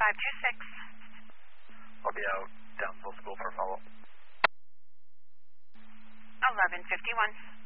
526. I'll be out Downsville School for a follow-up. 1151.